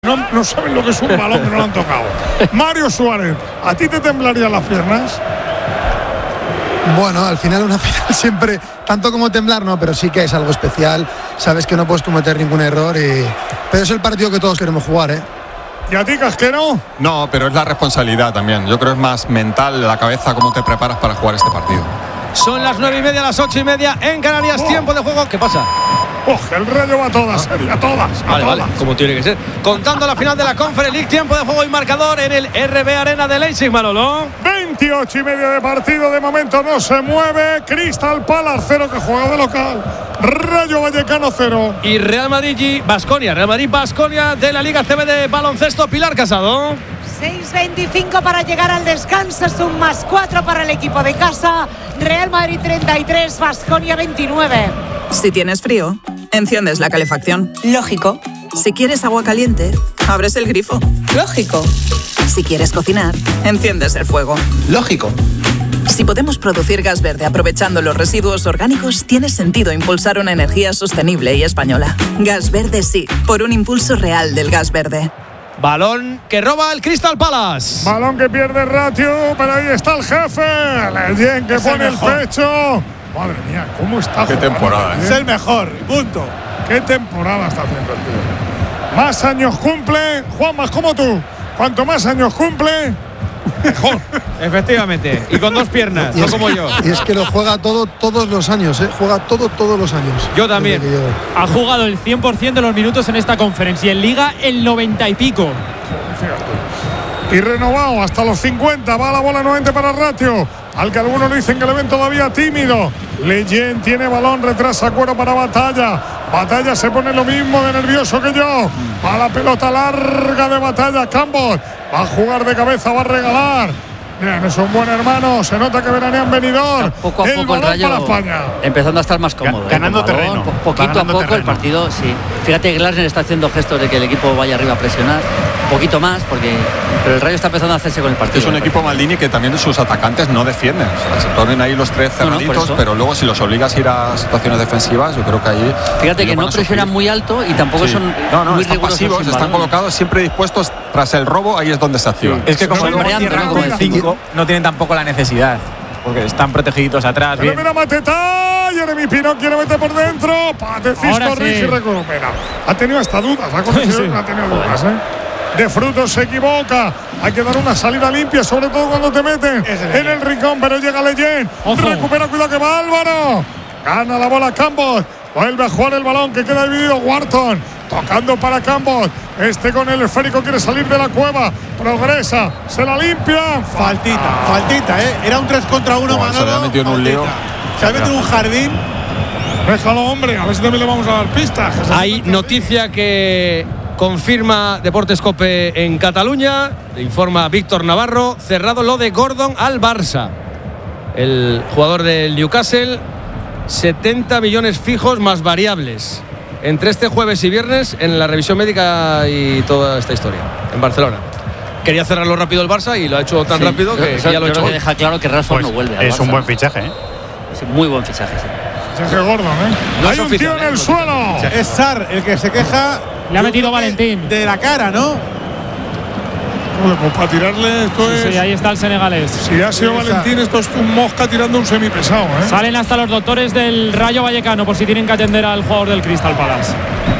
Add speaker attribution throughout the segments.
Speaker 1: no saben lo que es un balón que no lo han tocado. Mario Suárez, ¿a ti te temblarían las piernas?
Speaker 2: Bueno, al final una final siempre, tanto como temblar, no, pero sí que es algo especial. Sabes que no puedes cometer ningún error, pero es el partido que todos queremos jugar, ¿eh?
Speaker 1: ¿Y a ti, Casquero?
Speaker 3: No, pero es la responsabilidad también. Yo creo que es más mental, la cabeza, cómo te preparas para jugar este partido.
Speaker 4: Son las 9:30, las 8:30 en Canarias. Tiempo de juego. ¿Qué pasa?
Speaker 1: El Rayo va a todas, serio, a todas.
Speaker 4: Vale, como tiene que ser. Contando la final de la Conference League, tiempo de juego y marcador en el RB Arena de Leipzig, Manolo.
Speaker 1: 28:30 de partido, de momento no se mueve. Crystal Palace 0, que juega de local. Rayo Vallecano 0.
Speaker 4: Y Real Madrid-Baskonia. Real Madrid-Baskonia de la Liga CB de baloncesto. Pilar Casado.
Speaker 5: 6:25 para llegar al descanso, es un +4 para el equipo de casa. Real Madrid 33, Baskonia 29.
Speaker 6: Si tienes frío, enciendes la calefacción.
Speaker 7: Lógico.
Speaker 6: Si quieres agua caliente, abres el grifo.
Speaker 7: Lógico.
Speaker 6: Si quieres cocinar, enciendes el fuego.
Speaker 8: Lógico.
Speaker 6: Si podemos producir gas verde aprovechando los residuos orgánicos, tiene sentido impulsar una energía sostenible y española. Gas verde sí, por un impulso real del gas verde.
Speaker 4: Balón que roba el Crystal Palace.
Speaker 1: Balón que pierde Ratio, pero ahí está el jefe. Leyen que pone el pecho. Madre mía, ¿cómo está?
Speaker 3: Qué temporada,
Speaker 9: Es el mejor, punto.
Speaker 1: ¿Qué temporada está haciendo el tío? Más años cumple, Juan, más como tú. Cuanto más años cumple, mejor.
Speaker 4: Efectivamente, y con dos piernas, no como yo.
Speaker 2: Y es que lo juega todo todos los años, ¿eh? Juega todos los años.
Speaker 4: Yo también.
Speaker 10: Ha jugado el 100% de los minutos en esta conferencia. En Liga, el 90 y pico.
Speaker 1: Y renovado hasta los 50. Va la bola nuevamente para Ratio, al que algunos dicen que le ven todavía tímido. Leyen tiene balón, retrasa Cuero para Batalla. Batalla se pone lo mismo de nervioso que yo. Va la pelota larga de Batalla. Campos va a jugar de cabeza, va a regalar. Bien, es un buen hermano. Se nota que veranean venidor.
Speaker 11: Poco a poco el Rayo
Speaker 1: para España,
Speaker 11: empezando a estar más cómodo.
Speaker 9: Ganando terreno.
Speaker 11: Poquito a poco el partido, sí. Fíjate que Glasner está haciendo gestos de que el equipo vaya arriba a presionar. Un poquito más, pero el Rayo está empezando a hacerse con el partido.
Speaker 3: Es un equipo Maldini que también sus atacantes no defienden. O sea, se ponen ahí los tres cerraditos, pero luego si los obligas a ir a situaciones defensivas, yo creo que ahí...
Speaker 11: Fíjate que no presionan muy alto y tampoco son muy
Speaker 3: están pasivos, están colocados siempre dispuestos tras el robo, ahí es donde se activan.
Speaker 9: Es que como cierran con el 5, no tienen tampoco la necesidad, porque están protegidos atrás.
Speaker 1: Pero mira Mateta, Jeremy Pino quiere meter por dentro. Patecisto Ricci recupera. Ha tenido hasta dudas, ha tenido dudas, De Frutos se equivoca. Hay que dar una salida limpia, sobre todo cuando te meten en el rincón, pero llega Leyen. Recupera, cuidado que va Álvaro. Gana la bola Campos. Vuelve a jugar el balón que queda dividido. Wharton tocando para Campos. Con el esférico quiere salir de la cueva. Progresa, se la limpia.
Speaker 9: Faltita, Era un 3 contra 1, Manolo.
Speaker 3: Se le ha metido en un lío.
Speaker 9: Se ha metido en un jardín.
Speaker 1: Déjalo, hombre. A ver si también le vamos a dar pistas.
Speaker 4: Hay noticia que confirma Deportes Cope en Cataluña. Informa Víctor Navarro. Cerrado lo de Gordon al Barça. El jugador del Newcastle. 70 millones fijos más variables entre este jueves y viernes en la revisión médica y toda esta historia en Barcelona. Quería cerrarlo rápido el Barça y lo ha hecho tan rápido que ya lo ha hecho.
Speaker 11: Que deja claro que Rashford no vuelve al
Speaker 9: es
Speaker 11: Barça.
Speaker 9: Un buen fichaje,
Speaker 11: Es un muy buen fichaje,
Speaker 1: Fichaje Gordon,
Speaker 4: No
Speaker 1: hay un tío en el suelo.
Speaker 9: Es Sar el que se queja.
Speaker 10: Le ha metido Valentín
Speaker 9: de la cara, ¿no?
Speaker 1: Pues para tirarle esto es...
Speaker 10: Sí, ahí está el senegalés.
Speaker 1: Si ha sido Valentín, esto es un mosca tirando un semipesado,
Speaker 10: Salen hasta los doctores del Rayo Vallecano por si tienen que atender al jugador del Crystal Palace.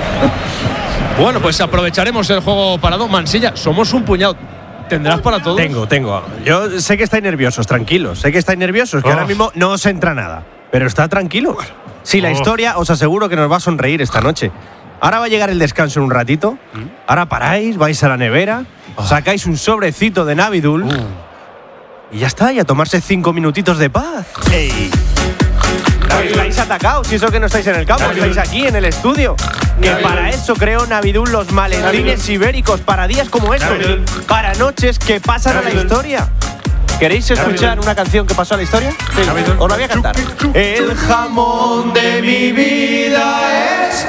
Speaker 4: Bueno, pues aprovecharemos el juego parado. Mansilla, somos un puñado. ¿Tendrás para todos?
Speaker 12: Tengo. Yo sé que estáis nerviosos, tranquilos. Sé que estáis nerviosos, que ahora mismo no os entra nada. Pero está tranquilo. Si la historia os aseguro que nos va a sonreír esta noche. Ahora va a llegar el descanso en un ratito. Ahora paráis, vais a la nevera, sacáis un sobrecito de Navidul y ya está, y a tomarse 5 minutitos de paz. ¡Ey! Estáis atacados, si eso que no estáis en el campo, estáis aquí en el estudio. Que para eso creó Navidul los maletines ibéricos, para días como estos, para noches que pasan a la historia. ¿Queréis escuchar una canción que pasó a la historia? Sí. Os la voy a cantar. El jamón de mi vida es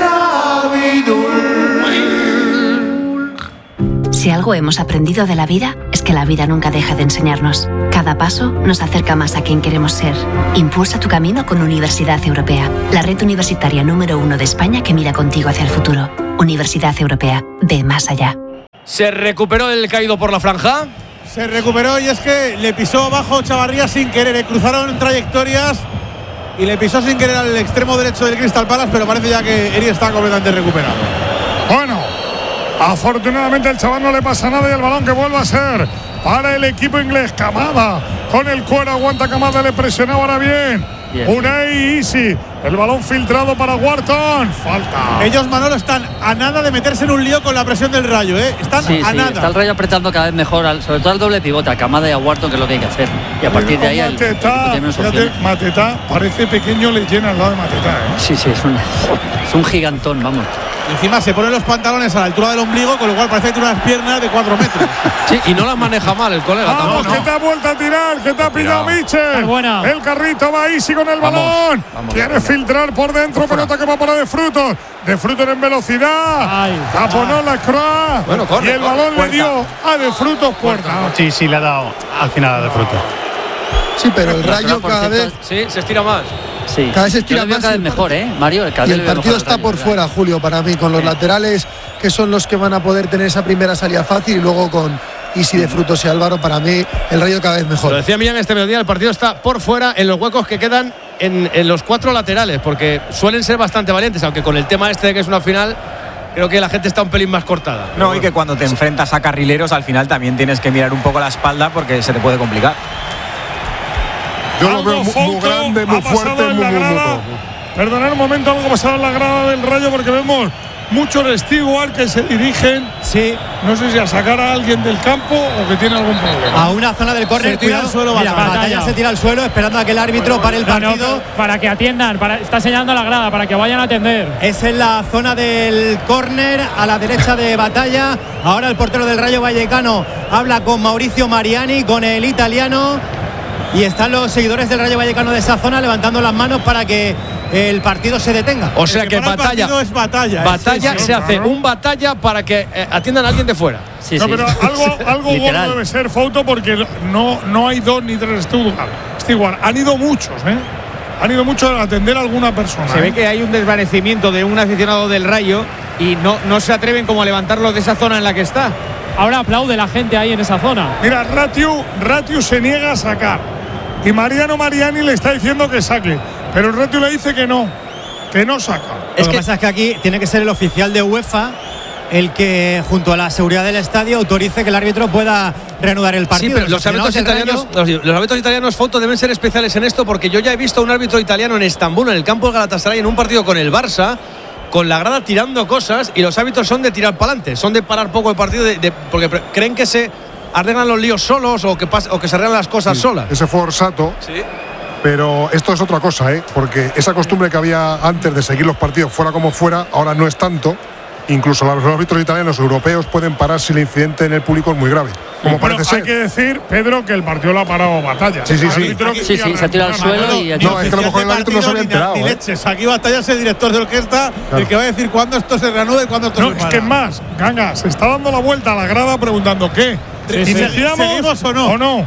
Speaker 12: Navidul.
Speaker 13: Si algo hemos aprendido de la vida, es que la vida nunca deja de enseñarnos. Cada paso nos acerca más a quien queremos ser. Impulsa tu camino con Universidad Europea, la red universitaria número 1 de España que mira contigo hacia el futuro. Universidad Europea, ve más allá.
Speaker 4: Se recuperó el caído por la franja.
Speaker 7: Se recuperó y es que le pisó abajo Chavarría sin querer. Cruzaron trayectorias y le pisó sin querer al extremo derecho del Crystal Palace, pero parece ya que Eri está completamente recuperado.
Speaker 1: Bueno, afortunadamente el chaval no le pasa nada y el balón que vuelve a ser para el equipo inglés. Kamada con el cuero, aguanta Kamada, le presionaba ahora bien. Unai Easy, el balón filtrado para Wharton. Falta.
Speaker 7: Ellos, Manolo, están a nada de meterse en un lío con la presión del Rayo, ¿eh? Están a nada.
Speaker 11: Está el Rayo apretando cada vez mejor, sobre todo al doble pivote, a Kamada y a Wharton, que es lo que hay que hacer. Y a partir de ahí
Speaker 1: Mateta parece pequeño, le llena al lado de Mateta, ¿eh?
Speaker 11: Sí, es un gigantón, vamos.
Speaker 7: Encima se ponen los pantalones a la altura del ombligo, con lo cual parece que tiene unas piernas de 4 metros.
Speaker 4: Sí, y no las maneja mal el colega.
Speaker 1: Vamos, que te ha vuelto a tirar, que te ha pillado Mitchell. El carrito va Easy con el balón. Quiere filtrar por dentro, pelota que va para De Frutos. De Frutos en velocidad. Taponó la Croix. Y el balón le dio a De Frutos puerta.
Speaker 12: Sí, le ha dado al final a De Frutos.
Speaker 2: Sí, pero el Rayo cada vez.
Speaker 4: Sí, se estira más.
Speaker 11: Sí.
Speaker 2: Cada vez se estira más.
Speaker 11: Cada vez mejor, Mario.
Speaker 2: Y el partido está por fuera, Julio, para mí, con los laterales, que son los que van a poder tener esa primera salida fácil, y luego con Easy, De Frutos y Álvaro, para mí, el Rayo cada vez mejor.
Speaker 4: Lo decía Millán este mediodía, el partido está por fuera en los huecos que quedan en los 4 laterales, porque suelen ser bastante valientes, aunque con el tema este de que es una final, creo que la gente está un pelín más cortada.
Speaker 9: No, y que cuando te enfrentas a carrileros, al final también tienes que mirar un poco la espalda porque se te puede complicar.
Speaker 1: Yo lo veo muy grande, muy fuerte, muy Perdonad un momento, algo pasado en la grada del Rayo, porque vemos muchos Stewart que se dirigen.
Speaker 7: Sí.
Speaker 1: No sé si a sacar a alguien del campo o que tiene algún problema.
Speaker 8: A una zona del córner, cuidado.
Speaker 7: Al suelo,
Speaker 8: Batalla se tira al suelo esperando a que el árbitro pare el partido.
Speaker 10: Para que atiendan, está señalando la grada, para que vayan a atender.
Speaker 8: Es en la zona del córner, a la derecha de Batalla. Ahora el portero del Rayo Vallecano habla con Mauricio Mariani, con el italiano. Y están los seguidores del Rayo Vallecano de esa zona levantando las manos para que el partido se detenga.
Speaker 4: O sea que Batalla
Speaker 7: es Batalla.
Speaker 4: Batalla se hace un Batalla para que atiendan a alguien de fuera.
Speaker 1: Pero algo gordo debe ser Fouto, porque no hay 2 ni 3 Stewart. Han ido muchos, Han ido muchos a atender a alguna persona.
Speaker 9: Se ve que hay un desvanecimiento de un aficionado del Rayo y no se atreven como a levantarlo de esa zona en la que está.
Speaker 10: Ahora aplaude la gente ahí en esa zona.
Speaker 1: Mira, Ratiu se niega a sacar. Y Mariano Mariani le está diciendo que saque. Pero el Ratiu le dice que no saca.
Speaker 8: Lo que pasa es que aquí tiene que ser el oficial de UEFA el que, junto a la seguridad del estadio, autorice que el árbitro pueda reanudar el partido.
Speaker 4: Sí, pero los árbitros italianos, Fouto, deben ser especiales en esto, porque yo ya he visto a un árbitro italiano en Estambul, en el campo del Galatasaray, en un partido con el Barça, con la grada tirando cosas, y los árbitros son de tirar para adelante, son de parar poco el partido, porque creen que se arreglan los líos solos o que se arreglan las cosas solas.
Speaker 14: Ese fue Orsato.
Speaker 4: Sí.
Speaker 14: Pero esto es otra cosa, porque esa costumbre que había antes de seguir los partidos fuera como fuera, ahora no es tanto. Incluso los árbitros italianos europeos pueden parar si el incidente en el público es muy grave. Como parece ser.
Speaker 1: Hay que decir, Pedro, que el partido lo ha parado Batalla.
Speaker 11: Sí, se ha tirado al suelo y
Speaker 14: no, es que a lo mejor el árbitro no se había enterado.
Speaker 7: Ni leches. Aquí Batalla es el director de orquesta, el que va a decir cuándo esto se reanuda y cuándo esto se para.
Speaker 1: Es que es más, Ganga, se está dando la vuelta a la grada preguntando ¿qué? ¿Seguimos o no?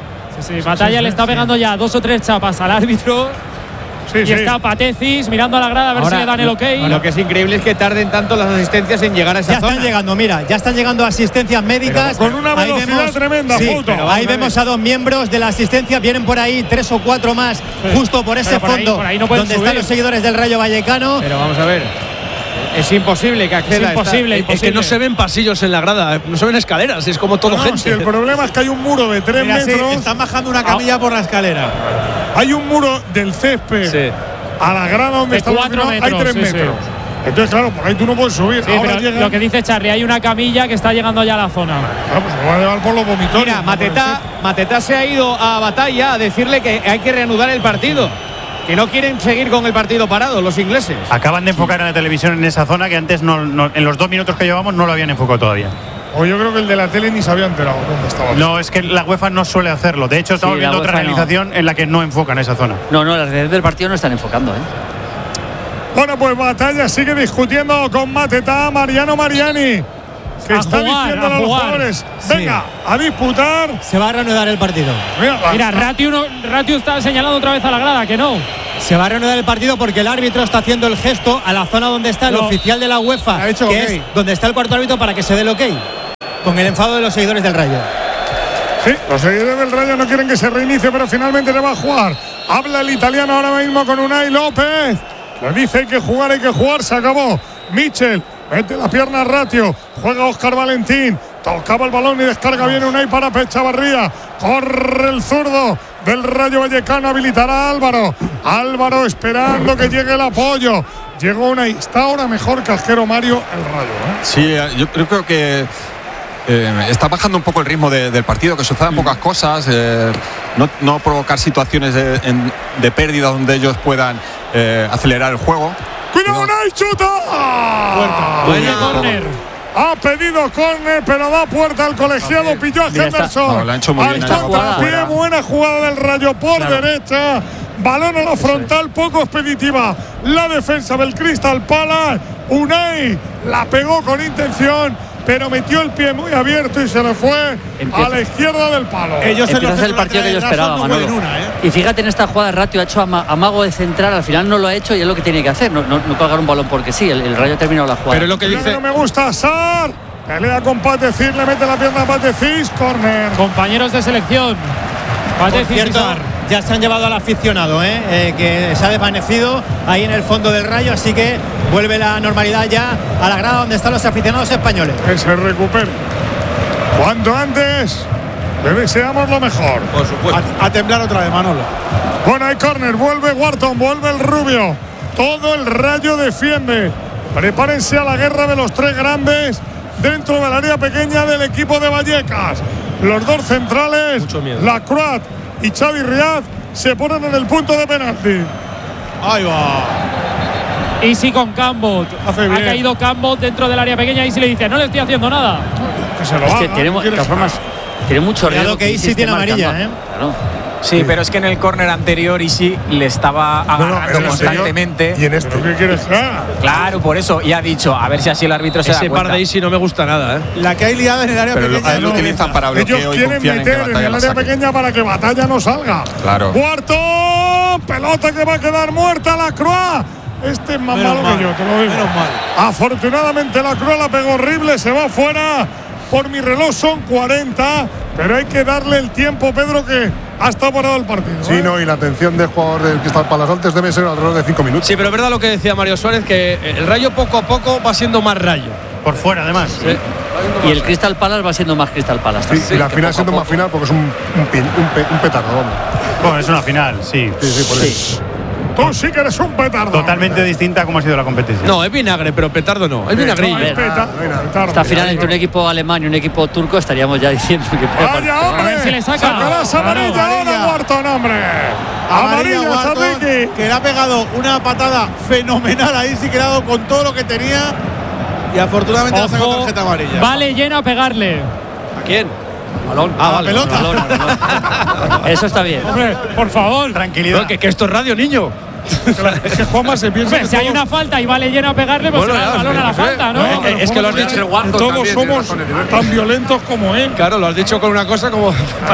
Speaker 10: Sí, Batalla le está pegando ya 2 o 3 chapas al árbitro. Y está Patecis mirando a la grada a ver si le dan el ok.
Speaker 9: Lo que es increíble es que tarden tanto las asistencias en llegar a esa zona.
Speaker 8: Ya están llegando, ya están llegando asistencias médicas.
Speaker 1: Con una velocidad tremenda, Fouto.
Speaker 8: Ahí vemos a 2 miembros de la asistencia, vienen por ahí 3 o 4 más, justo por ese fondo,
Speaker 10: por ahí no
Speaker 8: donde
Speaker 10: subir.
Speaker 8: Están los seguidores del Rayo Vallecano.
Speaker 9: Pero vamos a ver. Es imposible que acceda.
Speaker 4: Es que no se ven pasillos en la grada, no se ven escaleras, es como todo gente.
Speaker 1: Si el problema es que hay un muro de 3 metros.
Speaker 7: Están bajando una camilla por la escalera.
Speaker 1: Hay un muro del césped a la grada donde está
Speaker 10: 4 metros.
Speaker 1: Hay 3 metros. Entonces, claro, por ahí tú no puedes subir.
Speaker 10: Sí, ahora pero lo que dice Charly, hay una camilla que está llegando ya a la zona.
Speaker 1: Claro, pues se va a llevar por los vomitorios.
Speaker 9: Mira, Mateta se ha ido a Batalla a decirle que hay que reanudar el partido. Que no quieren seguir con el partido parado, los ingleses.
Speaker 12: Acaban de enfocar en la televisión en esa zona que antes en los 2 minutos que llevamos no lo habían enfocado todavía.
Speaker 1: O yo creo que el de la tele ni se había enterado dónde estaba.
Speaker 12: No, es que la UEFA no suele hacerlo. De hecho, estamos viendo otra realización en la que no enfocan esa zona.
Speaker 11: No, las redes del partido no están enfocando,
Speaker 1: Bueno, pues Batalla sigue discutiendo con Mateta, Mariano Mariani, que está diciendo a los jugadores: venga, a disputar.
Speaker 8: Se va a reanudar el partido.
Speaker 10: Mira, Ratiu está señalando otra vez a la grada que no.
Speaker 8: Se va a reanudar el partido porque el árbitro está haciendo el gesto a la zona donde está el oficial de la UEFA, que es donde está el cuarto árbitro, para que se dé el ok. con el enfado de los seguidores del Rayo.
Speaker 1: Sí, los seguidores del Rayo no quieren que se reinicie, pero finalmente le va a jugar. Habla el italiano ahora mismo con Unai López. Le dice hay que jugar, se acabó. Michel, mete la pierna a Ratio, juega Óscar Valentín, tocaba el balón y descarga bien Unai para Echavarría. Corre el zurdo del Rayo Vallecano, habilitará a Álvaro. Álvaro esperando que llegue el apoyo. Llegó Unai, está ahora mejor casquero Mario el Rayo, ¿eh?
Speaker 3: Sí, yo creo que está bajando un poco el ritmo del partido, que sucedan pocas cosas, no provocar situaciones de pérdida donde ellos puedan acelerar el juego.
Speaker 1: ¡Cuidado, Unai, chuta!
Speaker 10: Buena córner.
Speaker 1: Ha pedido córner, pero da puerta al colegiado. Pilló a Henderson.
Speaker 3: Lo ha hecho muy bien.
Speaker 1: Al contrapié, buena jugada del Rayo por derecha. Balón a la frontal, poco expeditiva. La defensa del Crystal Palace. Unai la pegó con intención, pero metió el pie muy abierto y se le fue a la izquierda del palo.
Speaker 11: Empieza a ser el partido que yo esperaba, Manolo. Y fíjate, en esta jugada Ratio ha hecho amago de central, al final no lo ha hecho y es lo que tiene que hacer, no colgar un balón porque sí, el Rayo ha terminado la jugada.
Speaker 1: Pero lo que dice, no me gusta Sar, pelea con Patecis, le mete la pierna a Patecis, córner.
Speaker 10: Compañeros de selección, Patecis y Sar.
Speaker 8: Ya se han llevado al aficionado, que se ha desvanecido ahí en el fondo del Rayo, así que vuelve la normalidad ya a la grada donde están los aficionados españoles.
Speaker 1: Que se recupere cuanto antes. Le deseamos lo mejor.
Speaker 7: Por supuesto. A temblar otra vez, Manolo.
Speaker 1: Bueno, hay córner, vuelve Wharton, vuelve el Rubio. Todo el Rayo defiende. Prepárense a la guerra de los tres grandes dentro del área pequeña del equipo de Vallecas. Los dos centrales, Lacroix y Xavi Riad, se ponen en el punto de penalti.
Speaker 7: Ahí va.
Speaker 10: Easy con Campbell. Ha caído Campbell dentro del área pequeña. Easy le dice, no le estoy haciendo nada.
Speaker 11: Que se lo haga, que tiene mucho riesgo.
Speaker 8: Que Easy tiene amarilla,
Speaker 11: Claro.
Speaker 15: Sí, pero es que en el córner anterior Easy le estaba agarrando constantemente.
Speaker 14: ¿Y en este?
Speaker 1: ¿Qué quieres que haga?
Speaker 15: Claro, por eso. Y ha dicho, a ver si así el árbitro se da cuenta.
Speaker 4: Ese par de Easy no me gusta nada, ¿eh?
Speaker 7: La que hay liada en el área pequeña.
Speaker 3: Lo utilizan para bloqueo.
Speaker 1: Ellos
Speaker 3: y
Speaker 1: quieren meter en el área pequeña para que Batalla no salga.
Speaker 3: Claro.
Speaker 1: Cuarto, pelota que va a quedar muerta, Lacroix. Este es más malo que yo, te lo digo.
Speaker 7: Menos mal.
Speaker 1: Afortunadamente Lacroix la pegó horrible, se va fuera. Por mi reloj son 40, pero hay que darle el tiempo, Pedro, que ha estado parado el partido.
Speaker 14: Sí, no, y la atención del jugador del Crystal Palace antes debe ser alrededor de 5 minutos.
Speaker 4: Sí, pero es verdad lo que decía Mario Suárez, que el Rayo poco a poco va siendo más Rayo.
Speaker 8: Por fuera, además.
Speaker 4: Sí.
Speaker 11: Y el Crystal Palace va siendo más Crystal Palace.
Speaker 14: Sí, y la final siendo más final porque es un petardo.
Speaker 12: Bueno, es una final, sí.
Speaker 14: Sí, por eso.
Speaker 1: Tú sí que eres un petardo.
Speaker 12: Totalmente distinta a cómo ha sido la competición.
Speaker 4: No, es vinagre, pero petardo no. Es vinagrillo.
Speaker 11: Esta final entre un equipo alemán y un equipo turco estaríamos ya diciendo que
Speaker 1: ¡vaya, hombre!
Speaker 10: A ver si le saca.
Speaker 1: Sacarás amarilla ahora, Wharton, hombre. Amarilla,
Speaker 7: Wharton, que le ha pegado una patada fenomenal ahí, sí que le ha dado con todo lo que tenía. Y afortunadamente le ha sacado tarjeta amarilla.
Speaker 10: Vale, llena a pegarle.
Speaker 4: ¿A quién?
Speaker 7: Balón.
Speaker 1: A la pelota.
Speaker 11: Eso está bien.
Speaker 10: Hombre, por favor.
Speaker 4: Tranquilidad. Que esto es radio, niño.
Speaker 1: Es que Juanma se piensa.
Speaker 10: Hombre, si hay una falta y vale llena a pegarle, pues será el balón a la falta, ¿no?
Speaker 4: Es que lo has dicho.
Speaker 1: Todos somos tan violentos como él.
Speaker 4: Claro, lo has dicho con una cosa como.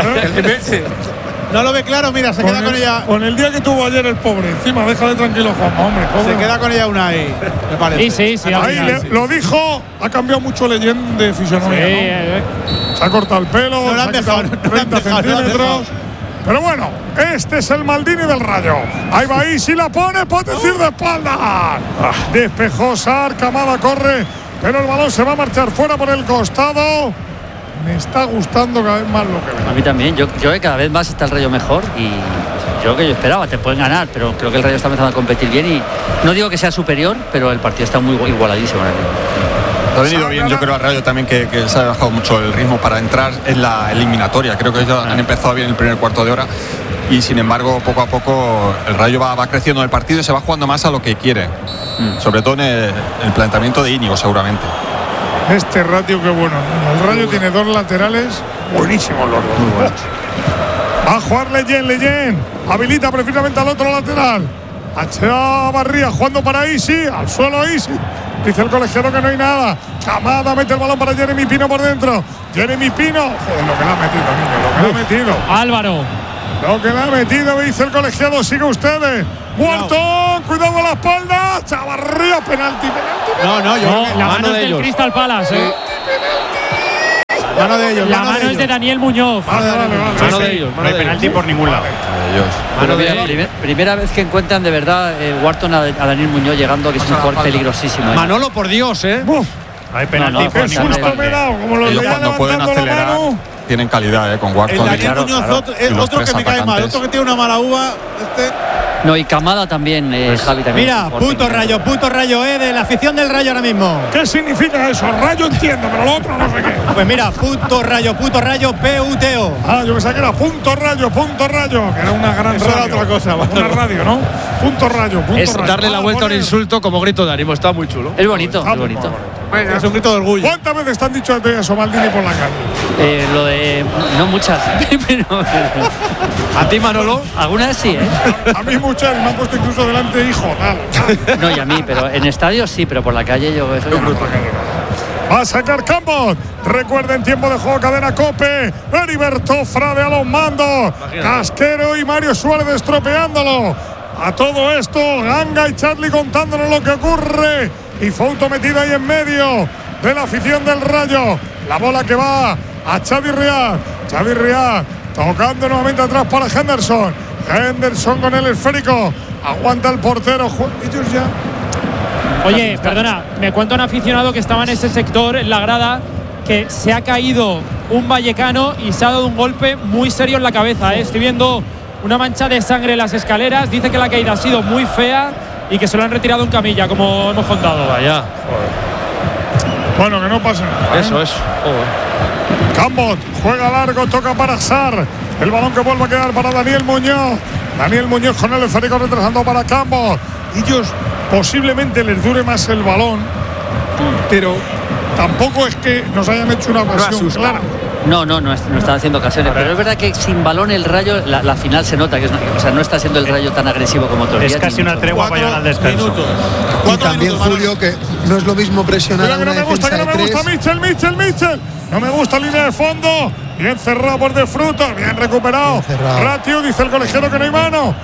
Speaker 7: No lo ve claro, mira, se queda con ella.
Speaker 1: Con el día que tuvo ayer el pobre. Encima, déjale tranquilo, Juanma, hombre.
Speaker 7: Se queda con ella una ahí, me parece.
Speaker 10: Sí.
Speaker 1: Ahí lo dijo, ha cambiado mucho Leyen de fisonomía. ¿No? Se ha cortado el pelo,
Speaker 7: no le han dejado,
Speaker 1: 30 centímetros. Pero bueno, este es el Maldini del Rayo. Ahí va ahí, si la pone, puede decir de espalda. Despejó Sar, Camada corre, pero el balón se va a marchar fuera por el costado. Me está gustando cada vez más lo que veo.
Speaker 11: A mí también, yo creo que cada vez más está el Rayo mejor y yo lo que yo esperaba, te pueden ganar, pero creo que el Rayo está empezando a competir bien y no digo que sea superior, pero el partido está muy igualadísimo.
Speaker 3: Ha venido bien, yo creo, al Rayo también que se ha bajado mucho el ritmo para entrar en la eliminatoria. Creo que ellos han empezado bien el primer cuarto de hora y sin embargo poco a poco el Rayo va creciendo en el partido y se va jugando más a lo que quiere, sobre todo en el planteamiento de Íñigo seguramente.
Speaker 1: Este ratio qué bueno. El Rayo tiene dos laterales buenísimos los dos. Muy buenos. Va a jugar Leyen. Habilita precisamente al otro lateral. Echavarría jugando para Easy. Al suelo Easy. Dice el colegiado que no hay nada. Camada mete el balón para Jeremy Pino por dentro. Jeremy Pino. Joder, lo que le ha metido, niño. Lo que le ha metido.
Speaker 10: Álvaro.
Speaker 1: Lo que le ha metido, me dice el colegiado. Sigue ustedes. Wharton, cuidado a la espalda. Chavarría, penalti.
Speaker 7: No,
Speaker 10: la mano del Crystal Palace.
Speaker 7: Mano de ellos.
Speaker 10: La mano es de Daniel Muñoz.
Speaker 4: Mano de ellos.
Speaker 9: No hay penalti por ningún lado.
Speaker 11: Primera vez que encuentran de verdad Wharton a Daniel Muñoz llegando, que es un jugador peligrosísimo.
Speaker 4: Manolo, por Dios, ¿eh?
Speaker 9: Hay penalti.
Speaker 1: Qué susto me he dado, como los
Speaker 3: Ellos
Speaker 1: veía
Speaker 3: cuando pueden
Speaker 1: levantando la
Speaker 3: acelerar
Speaker 1: mano.
Speaker 3: tienen calidad, con Wharton.
Speaker 7: El Daniel Muñoz, otro que me cae mal, otro que tiene una mala uva.
Speaker 11: No, y Camada también, Javi también.
Speaker 8: Mira, puto rayo, de la afición del Rayo ahora mismo.
Speaker 1: ¿Qué significa eso? Rayo entiendo, pero lo otro no sé qué.
Speaker 8: Pues mira, puto rayo, PUTO.
Speaker 1: Ah, yo pensaba que era punto rayo, que era una gran
Speaker 7: Eso
Speaker 1: radio.
Speaker 7: era otra cosa.
Speaker 1: Una radio, ¿no? Punto rayo.
Speaker 4: Es darle la vuelta a un insulto como grito de ánimo. Está muy chulo.
Speaker 11: Es bonito, es bonito.
Speaker 7: Venga, es un grito de orgullo.
Speaker 1: ¿Cuántas veces te han dicho de eso, Maldini, por la calle?
Speaker 11: Lo de. No muchas.
Speaker 4: ¿A ti, Manolo?
Speaker 11: Algunas vez sí, ¿eh?
Speaker 1: A mí muchas, me han puesto incluso delante, hijo, tal.
Speaker 11: No, y a mí, pero en estadios sí, pero por la calle yo eso ya no.
Speaker 1: Va a sacar Campos. Recuerden, tiempo de juego, cadena COPE. Heriberto Frade a los mandos. Casquero y Mario Suárez estropeándolo. A todo esto, Ganga y Charlie contándonos lo que ocurre. Y Fouto metida ahí en medio de la afición del Rayo. La bola que va a Xavi Riad. Xavi Riad tocando nuevamente atrás para Henderson. Henderson con el esférico. Aguanta el portero. Ellos ya.
Speaker 10: Oye, perdona, me cuenta un aficionado que estaba en ese sector, en la grada, que se ha caído un vallecano y se ha dado un golpe muy serio en la cabeza. Estoy viendo una mancha de sangre en las escaleras. Dice que la caída ha sido muy fea y que se lo han retirado en camilla, como hemos contado.
Speaker 4: Vaya.
Speaker 1: Bueno, que no pase nada.
Speaker 4: Eso.
Speaker 1: Cambot juega largo, toca para Sar. El balón que vuelve a quedar para Daniel Muñoz. Daniel Muñoz con el esférico retrasando para Cambot. Ellos posiblemente les dure más el balón, pero tampoco es que nos hayan hecho una ocasión clara.
Speaker 11: No están haciendo ocasiones, pero es verdad que sin balón el Rayo, la final se nota que no está siendo el Rayo tan agresivo como otros días.
Speaker 9: Es casi una tregua para llegar al descanso.
Speaker 2: Y también, Julio, que no es lo mismo presionar a una defensa de tres.
Speaker 1: Mitchell. No me gusta línea de fondo. Bien cerrado por De Frutos, bien recuperado. Ratiu, dice el colegiado que no hay mano.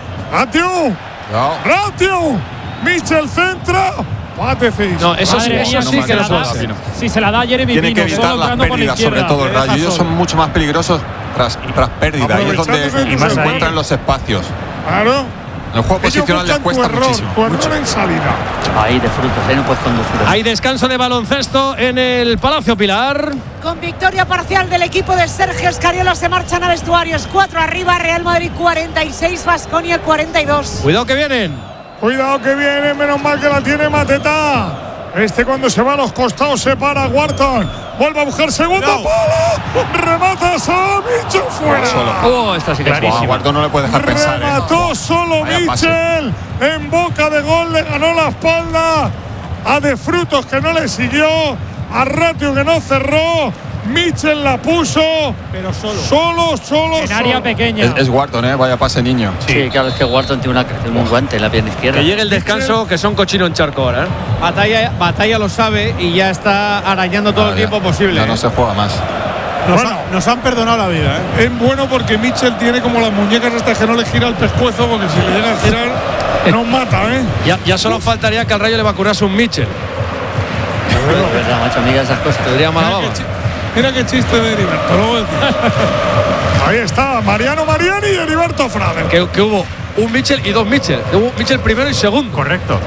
Speaker 1: Ratiu. Mitchell centra.
Speaker 4: No, eso sí que no.
Speaker 10: Si se la da Jeremy
Speaker 3: Tiene
Speaker 10: Pino,
Speaker 3: que evitar las pérdidas, sobre todo el Rayo. Ellos son mucho más peligrosos tras pérdida. Ahí es donde se encuentran los espacios.
Speaker 1: Claro.
Speaker 3: En el juego posicional les cuesta muchísimo.
Speaker 1: Tu error en salida.
Speaker 11: Ahí De Frutos, ahí no puedes conducir.
Speaker 4: Hay descanso de baloncesto en el Palacio Pilar.
Speaker 5: Con victoria parcial del equipo de Sergio Escariola se marchan a vestuarios. 4 arriba, Real Madrid 46, Baskonia 42.
Speaker 4: Cuidado que vienen.
Speaker 1: Menos mal que la tiene Mateta. Cuando se va a los costados se para Wharton. Vuelve a buscar segundo palo. Remata solo Mitchell fuera.
Speaker 11: Esta sí que es
Speaker 3: Wharton no le puede dejar pensar.
Speaker 1: Remató solo Mitchell. En boca de gol le ganó la espalda a De Frutos, que no le siguió. A Ratiu, que no cerró. Mitchell la puso, pero solo.
Speaker 10: En área pequeña.
Speaker 3: Es Wharton, vaya pase, niño.
Speaker 11: Sí, claro, es que Wharton tiene un guante en la pierna izquierda.
Speaker 4: Que llegue el descanso, que son cochino en charco ahora.
Speaker 7: Batalla lo sabe y ya está arañando todo el tiempo posible.
Speaker 3: Ya no se juega más.
Speaker 7: Nos han perdonado la vida.
Speaker 1: Es bueno porque Mitchell tiene como las muñecas hasta que no le gira el pescuezo, porque si le llega a girar nos mata.
Speaker 4: Ya solo faltaría que al Rayo le vacunase un Mitchell.
Speaker 11: Es verdad, macho, amiga, esas cosas.
Speaker 4: Tendría mala baba.
Speaker 1: Mira qué chiste de Heriberto. Ahí está, Mariano Mariani y Heriberto Frade.
Speaker 4: Que hubo un Mitchell y dos Mitchell. Hubo Mitchell primero y segundo.
Speaker 9: Correcto.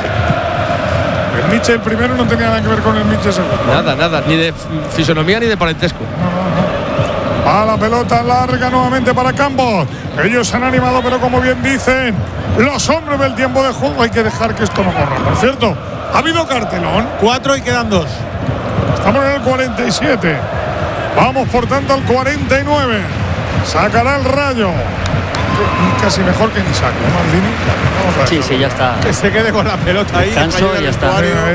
Speaker 1: El Mitchell primero no tenía nada que ver con el Mitchell segundo.
Speaker 4: Nada. Ni de fisonomía ni de parentesco.
Speaker 1: A la pelota larga nuevamente para Campos. Ellos se han animado, pero como bien dicen los hombres del tiempo de juego, hay que dejar que esto no corra. Por cierto, ha habido cartelón.
Speaker 7: 4 y quedan 2.
Speaker 1: Estamos en el 47. Vamos por tanto al 49. Sacará el Rayo. Casi mejor que ni saque, ¿no, Maldini? Vamos a ver.
Speaker 11: Sí, ya está.
Speaker 7: Que se quede con la pelota ahí.
Speaker 11: Descanso y ya está.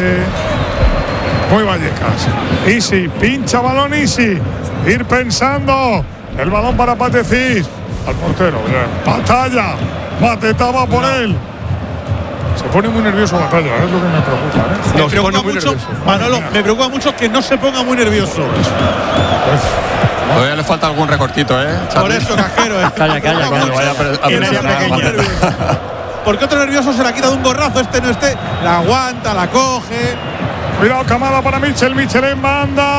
Speaker 1: Muy Vallecas. Easy, pincha balón Easy. Ir pensando. El balón para Patecís. Al portero. Bien. Batalla. Mateta va por él. Se pone muy nervioso Batalla, es lo que me preocupa.
Speaker 7: Me preocupa mucho, Manolo, me preocupa mucho que no se ponga muy nervioso.
Speaker 3: Todavía le falta algún recortito,
Speaker 7: Por eso, Casquero.
Speaker 11: Calla.
Speaker 7: Porque otro nervioso se la quita de un gorrazo, la aguanta, la coge.
Speaker 1: Cuidado, Camada para Mitchell en banda.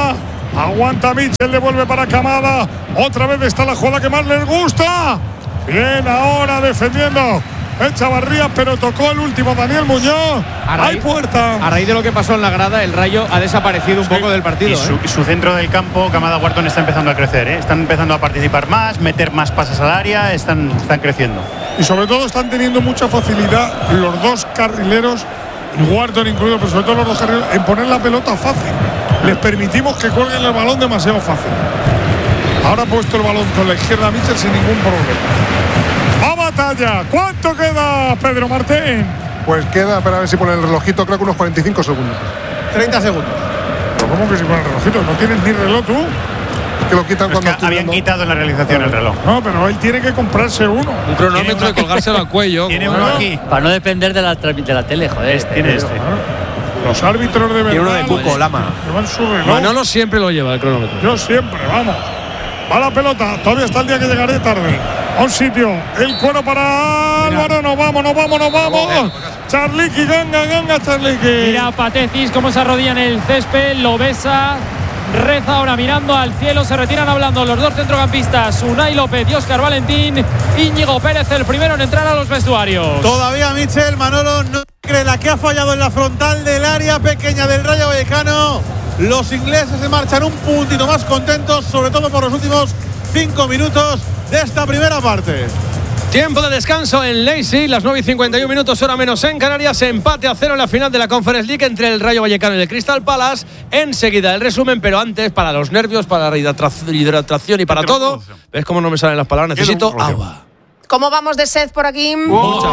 Speaker 1: Aguanta Mitchell, devuelve para Camada. Otra vez está la jugada que más les gusta. Bien ahora defendiendo Echavarría, pero tocó el último Daniel Muñoz. Hay puerta.
Speaker 9: A raíz de lo que pasó en la grada, el Rayo ha desaparecido un poco del partido.
Speaker 16: Y su centro del campo, Camada Wharton, está empezando a crecer. Están empezando a participar más, meter más pases al área, están creciendo.
Speaker 1: Y sobre todo están teniendo mucha facilidad los dos carrileros, Wharton incluido, pero sobre todo los dos carrileros, en poner la pelota fácil. Les permitimos que cuelguen el balón demasiado fácil. Ahora ha puesto el balón con la izquierda Mitchell sin ningún problema. ¡A batalla! ¿Cuánto queda, Pedro Martín?
Speaker 14: Pues queda, para ver si pone el relojito, creo que unos 45 segundos.
Speaker 7: 30 segundos.
Speaker 1: ¿Pero cómo que si pone el relojito? ¿No tienes ni reloj tú?
Speaker 14: Que lo quitan
Speaker 16: cuando habían quitado en la realización el reloj.
Speaker 1: No, pero él tiene que comprarse uno.
Speaker 4: Un cronómetro y colgárselo al cuello.
Speaker 16: Tiene uno aquí.
Speaker 11: Para no depender de la tele, joder.
Speaker 16: Tiene este.
Speaker 1: Los árbitros de verdad.
Speaker 12: Y uno de Cuco, Lama.
Speaker 1: Llevan su reloj.
Speaker 4: Manolo siempre lo lleva el cronómetro.
Speaker 1: Yo siempre, vamos. Va la pelota. Todavía está el día que llegaré tarde. A un sitio. El cuero para Álvaro. Nos vamos. Charliqui, ganga, Charliqui.
Speaker 10: Mira Patecis cómo se arrodilla en el césped. Lo besa. Reza ahora mirando al cielo. Se retiran hablando los dos centrocampistas, Unai López y Óscar Valentín. Íñigo Pérez, el primero en entrar a los vestuarios.
Speaker 7: Todavía Mitchell, Manolo no cree la que ha fallado en la frontal del área pequeña del Rayo Vallecano. Los ingleses se marchan un puntito más contentos, sobre todo por los últimos 5 minutos de esta primera parte.
Speaker 4: Tiempo de descanso en Leipzig, las 9:51 minutos, hora menos en Canarias. Empate a 0 en la final de la Conference League entre el Rayo Vallecano y el Crystal Palace. Enseguida el resumen, pero antes, para los nervios, para la hidratación y para todo. ¿Ves cómo no me salen las palabras? Necesito agua.
Speaker 17: ¿Cómo vamos de sed por aquí?
Speaker 4: Mucha.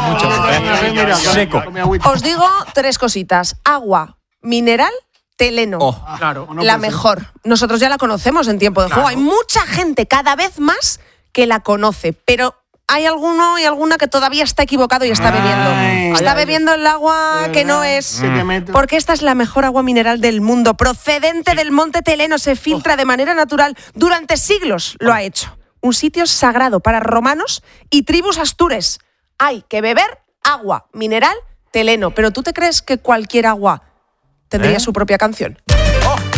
Speaker 16: Seco.
Speaker 17: Os digo 3 cositas. Agua, mineral, Teleno.
Speaker 9: Claro.
Speaker 17: La mejor. Nosotros ya la conocemos en tiempo de juego. Hay mucha gente, cada vez más, que la conoce, pero hay alguno y alguna que todavía está equivocado y está bebiendo. Está bebiendo el agua que no es. Porque esta es la mejor agua mineral del mundo, procedente del monte Teleno, se filtra de manera natural. Durante siglos lo ha hecho. Un sitio sagrado para romanos y tribus astures. Hay que beber agua mineral Teleno. ¿Pero tú te crees que cualquier agua tendría su propia canción?